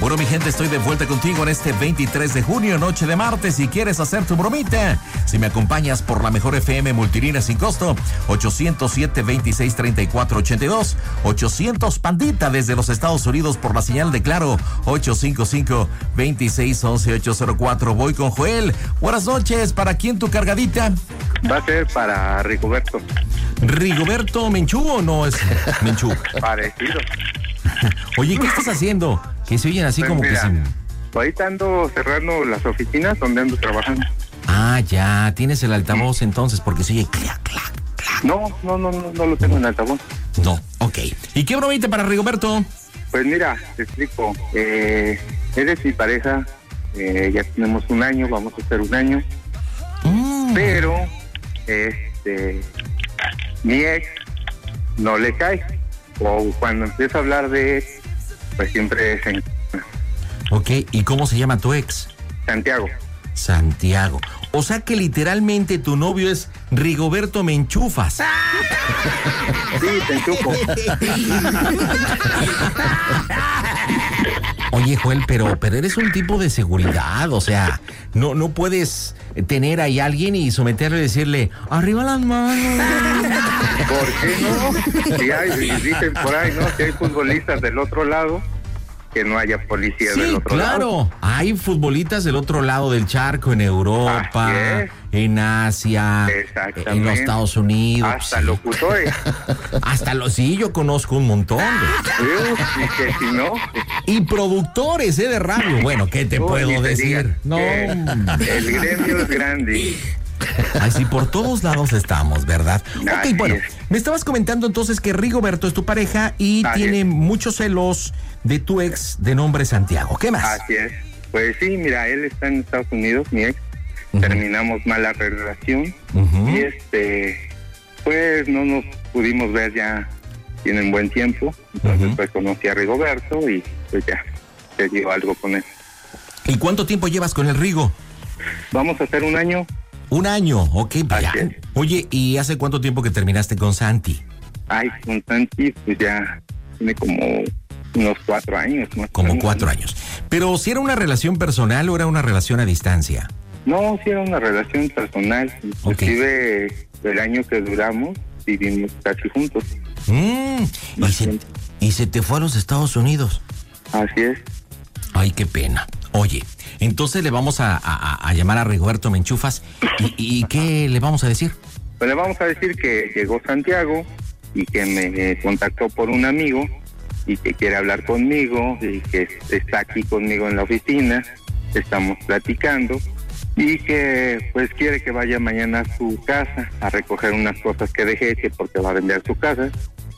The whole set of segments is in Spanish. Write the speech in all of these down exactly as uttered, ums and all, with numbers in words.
Bueno, mi gente, estoy de vuelta contigo en este veintitrés de junio, noche de martes. Si quieres hacer tu bromita, si me acompañas por la mejor F M multilínea sin costo, ochocientos siete, veintiséis, treinta y cuatro, ochenta y dos, ochocientos Pandita desde los Estados Unidos por la señal de Claro, ochocientos cincuenta y cinco, veintiséis, once, ochocientos cuatro. Voy con Joel. Buenas noches. ¿Para quién tu cargadita? Va a ser para Rigoberto. ¿Rigoberto Menchú o no es Menchú? Parecido. Oye, ¿qué estás haciendo? Que se oyen así Pues como mira, que sin... ahorita ando cerrando las oficinas donde ando trabajando. Ah, ya, tienes el altavoz entonces, porque se oye clac, clac, clac. No, no, no, no, no lo tengo en altavoz. No, ok. ¿Y qué bromita para Rigoberto? Pues mira, te explico. Eh, eres mi pareja, eh, ya tenemos un año, vamos a hacer un año. Mm. Pero, este, mi ex no le cae. O cuando empieza a hablar de él, pues siempre es en Ok, ¿y cómo se llama tu ex? Santiago. Santiago. O sea que literalmente tu novio es Rigoberto Menchufas. Sí, te enchupo. Oye, Joel, pero, pero eres un tipo de seguridad, o sea, no, no puedes tener ahí a alguien y someterle y decirle, arriba las manos. ¿Por qué no? Si hay, dicen por ahí, ¿no? Si hay futbolistas del otro lado, que no haya policía Sí, del otro claro. lado. Hay futbolistas del otro lado del charco, en Europa, Así es. en Asia, Exactamente. en los Estados Unidos. Hasta sí. locutores. Hasta los, sí, yo conozco un montón. de- Sí, y que si no, Y productores, ¿eh? De radio. Bueno, ¿qué te no, puedo ni te decir? digan No. que hombre. el gremio es grande. Ay, sí, por todos lados estamos, ¿verdad? Así Ok, bueno, es. me estabas comentando entonces que Rigoberto es tu pareja y Así tiene es. muchos celos de tu ex de nombre Santiago. ¿Qué más? Así es. Pues sí, mira, él está en Estados Unidos, mi ex. Ujú. Terminamos mal la relación. Ujú. Y este, pues no nos pudimos ver ya tienen buen tiempo. Entonces Ujú. pues conocí a Rigoberto y pues ya se dio algo con él. ¿Y cuánto tiempo llevas con el Rigo? Vamos a hacer un año. Un año, ok, pues ya. Así es. Oye, ¿y hace cuánto tiempo que terminaste con Santi? Ay, con Santi pues ya tiene como unos cuatro años. Más o Como menos. cuatro años. Pero si era una relación personal o era una relación a distancia. No, sí era una relación personal. Inclusive el año que duramos vivimos casi juntos. Mm, y, se, y se te fue a los Estados Unidos. Así es. Ay, qué pena. Oye, entonces le vamos a, a, a llamar a Rigoberto Menchufas. ¿Y, y qué le vamos a decir? Pues le vamos a decir que llegó Santiago y que me contactó por un amigo y que quiere hablar conmigo y que está aquí conmigo en la oficina, estamos platicando y que pues quiere que vaya mañana a su casa a recoger unas cosas que dejé, que porque va a vender su casa.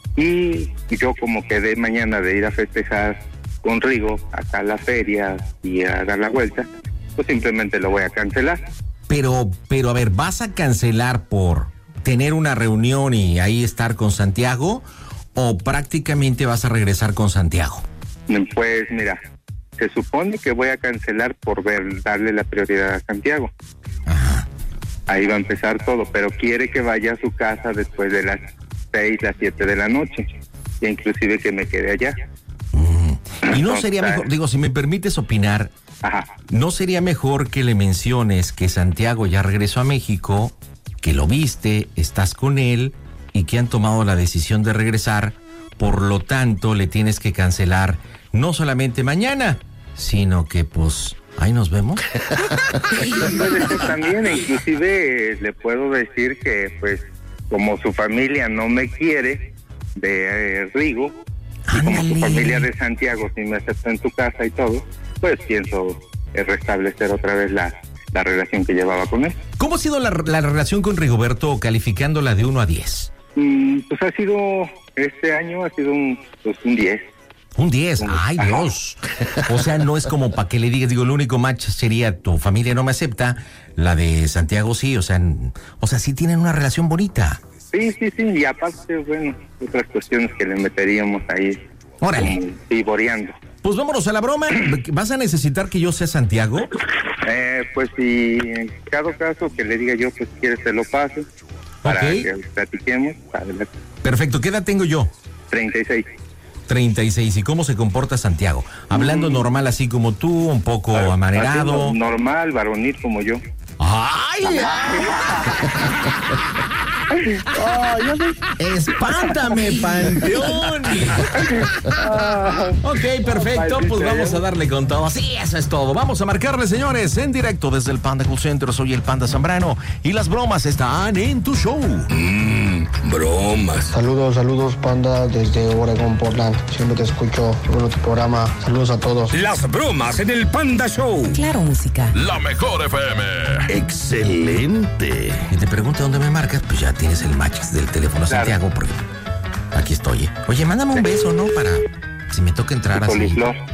Y yo como quedé mañana de ir a festejar con Rigo acá a la feria y a dar la vuelta, pues simplemente lo voy a cancelar. Pero, pero a ver, ¿vas a cancelar por tener una reunión y ahí estar con Santiago o prácticamente vas a regresar con Santiago? Pues mira, se supone que voy a cancelar por ver, darle la prioridad a Santiago. Ajá. Ahí va a empezar todo, pero quiere que vaya a su casa después de las seis, las siete de la noche, e inclusive que me quede allá. Mm. Y no sería mejor, digo, si me permites opinar, Ajá. ¿no sería mejor que le menciones que Santiago ya regresó a México, que lo viste, estás con él y que han tomado la decisión de regresar? Por lo tanto, le tienes que cancelar no solamente mañana, sino que pues, ahí nos vemos. Puede ser también, inclusive eh, le puedo decir que pues como su familia no me quiere de eh, Rigo, y como su Ándale. familia de Santiago sí me aceptó en su casa y todo, pues pienso eh, restablecer otra vez la, la relación que llevaba con él. ¿Cómo ha sido la, la relación con Rigoberto calificándola de uno a diez? Mm, pues ha sido, este año ha sido un, pues un diez. Un diez, ay Ajá. Dios. O sea, no es como para que le digas, digo, el único match sería tu familia no me acepta, la de Santiago sí, o sea, n- o sea, sí tienen una relación bonita. Sí, sí, sí, y aparte, bueno, otras cuestiones que le meteríamos ahí. Órale. como Vivoreando. Pues vámonos a la broma. ¿Vas a necesitar que yo sea Santiago? Eh, pues si en cada caso que le diga yo, pues si quieres te lo paso, para Ok. que platiquemos. Adelante. Perfecto, ¿qué edad tengo yo? treinta y seis. treinta y seis. ¿Y cómo se comporta Santiago? Hablando mm. normal, así como tú, un poco claro, amanerado. Normal, varonil como yo. ¡Ay! ¡Espántame, Panteón! Ok, perfecto, pues vamos a darle con todo. Sí, eso es todo. Vamos a marcarle, señores, en directo desde el Panda Call Center. Soy el Panda Zambrano y las bromas están en tu show. Mmm, bromas. Saludos, saludos, Panda, desde Oregon, Portland. Siempre te escucho en tu programa. Saludos a todos. Las bromas en el Panda Show. Claro, música. La mejor F M. Excelente. Y te pregunto dónde me marcas, pues ya tienes el match del teléfono, claro. Santiago, porque aquí estoy. Oye, mándame un beso, ¿no? Para si me toca entrar así.